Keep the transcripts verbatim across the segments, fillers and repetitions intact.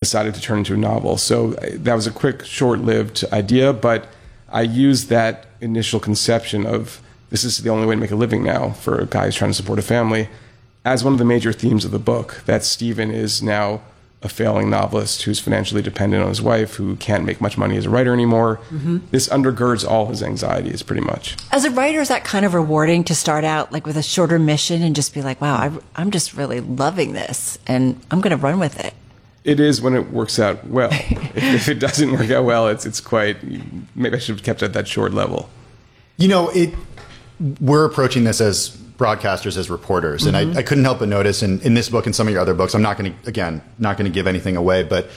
decided to turn into a novel. So that was a quick, short-lived idea, but I used that initial conception of this is the only way to make a living now for a guy who's trying to support a family as one of the major themes of the book, that Stephen is now a failing novelist who's financially dependent on his wife, who can't make much money as a writer anymore. Mm-hmm. This undergirds all his anxieties, pretty much. As a writer, is that kind of rewarding to start out like with a shorter mission and just be like, wow, I, I'm just really loving this and I'm going to run with it? It is when it works out well. if, if it doesn't work out well, it's it's quite, maybe I should have kept it at that short level. You know, it. we're approaching this as broadcasters, as reporters. Mm-hmm. And I, I couldn't help but notice in, in this book and some of your other books, I'm not going to, again, not going to give anything away, but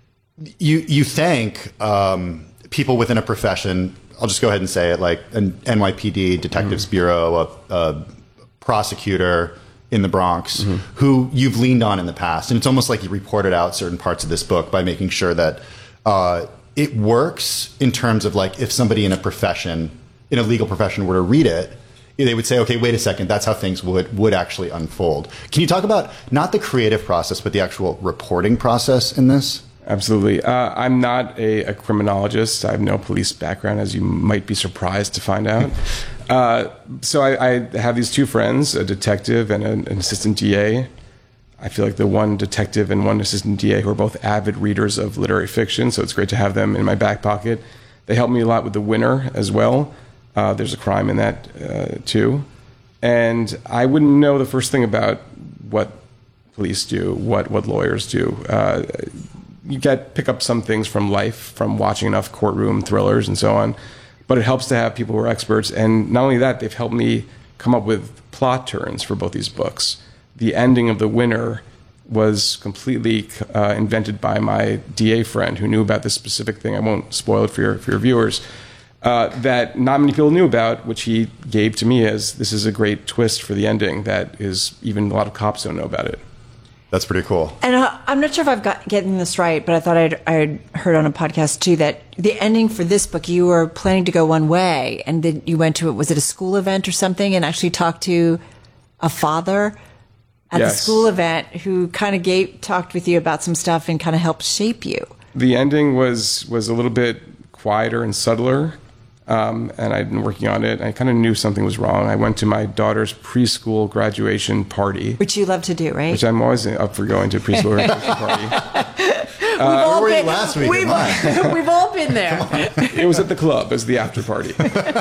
you, you thank um, people within a profession, I'll just go ahead and say it, like an N Y P D, Detectives mm-hmm. Bureau, a, a prosecutor in the Bronx, mm-hmm. who you've leaned on in the past. And it's almost like you reported out certain parts of this book by making sure that uh, it works in terms of like if somebody in a profession, in a legal profession were to read it, they would say, okay, wait a second, that's how things would, would actually unfold. Can you talk about not the creative process, but the actual reporting process in this? Absolutely. Uh, I'm not a, a criminologist. I have no police background, as you might be surprised to find out. uh, so I, I have these two friends, a detective and an, an assistant D A. I feel like the one detective and one assistant D A who are both avid readers of literary fiction, so it's great to have them in my back pocket. They help me a lot with The Winner as well. Uh, there's a crime in that, uh, too. And I wouldn't know the first thing about what police do, what, what lawyers do. Uh, you get pick up some things from life, from watching enough courtroom thrillers and so on. But it helps to have people who are experts. And not only that, they've helped me come up with plot turns for both these books. The ending of The Winner was completely uh, invented by my D A friend who knew about this specific thing. I won't spoil it for your, for your viewers. Uh, that not many people knew about, which he gave to me as this is a great twist for the ending that is even a lot of cops don't know about it. That's pretty cool. And uh, I'm not sure if I've got getting this right, but I thought I'd, I'd heard on a podcast too that the ending for this book, you were planning to go one way and then you went to it, was it a school event or something, and actually talked to a father at yes. the school event who kind of gave, talked with you about some stuff and kind of helped shape you. The ending was, was a little bit quieter and subtler. Um, and I'd been working on it. I kind of knew something was wrong. I went to my daughter's preschool graduation party. Which you love to do, right? Which I'm always up for going to a preschool graduation party. We've uh, all where been, were you last week? We've, we've all been there. It was at the club. It was the after party.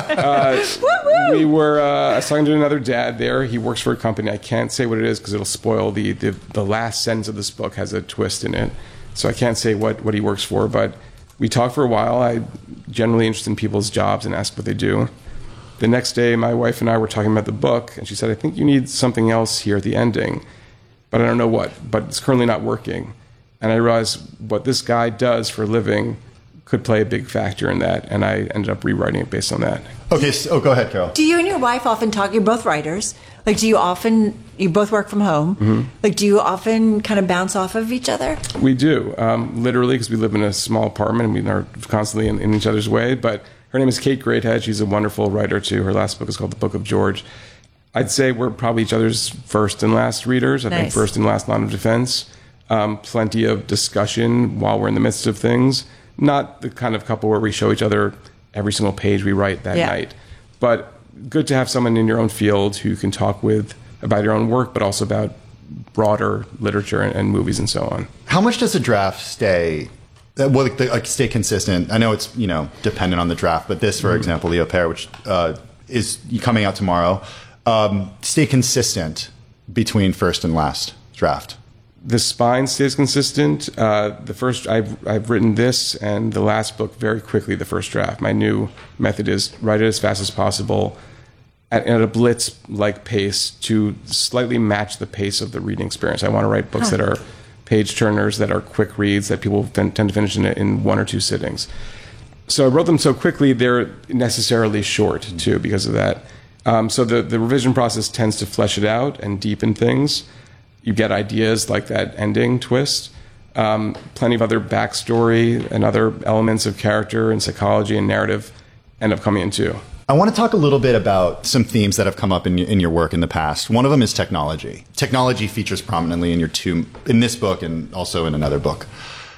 Uh, we were, uh, I was talking to another dad there. He works for a company. I can't say what it is because it'll spoil the, the, the last sentence of this book has a twist in it. So I can't say what, what he works for, but we talked for a while. I'm generally interested in people's jobs and asked what they do. The next day, my wife and I were talking about the book, and she said, I think you need something else here at the ending, but I don't know what, but it's currently not working. And I realized what this guy does for a living could play a big factor in that, and I ended up rewriting it based on that. Okay, so, oh, go ahead, Carol. Do you and your wife often talk? You're both writers. Like, do you often, you both work from home. Mm-hmm. Like, do you often kind of bounce off of each other? We do, um, literally, because we live in a small apartment and we are constantly in, in each other's way. But her name is Kate Greathead. She's a wonderful writer, too. Her last book is called The Book of George. I'd say we're probably each other's first and last readers. I nice. think first and last line of defense. Um, plenty of discussion while we're in the midst of things. Not the kind of couple where we show each other every single page we write that yeah. night. But good to have someone in your own field who can talk with about your own work, but also about broader literature and, and movies and so on. How much does a draft stay, well, like, the, like stay consistent? I know it's, you know, dependent on the draft, but this, for mm-hmm. example, Leo Pair, which uh, is coming out tomorrow, um, stay consistent between first and last draft? The spine stays consistent. Uh, the first, I've, I've written this and the last book very quickly, the first draft. My new method is write it as fast as possible at, at a blitz-like pace to slightly match the pace of the reading experience. I want to write books huh. that are page-turners, that are quick reads, that people tend to finish in, in one or two sittings. So I wrote them so quickly, they're necessarily short, too, because of that. Um, so the, the revision process tends to flesh it out and deepen things. You get ideas like that ending twist, um, plenty of other backstory and other elements of character and psychology and narrative end up coming in too. I want to talk a little bit about some themes that have come up in, in your work in the past. One of them is technology. Technology features prominently in your two, in this book and also in another book.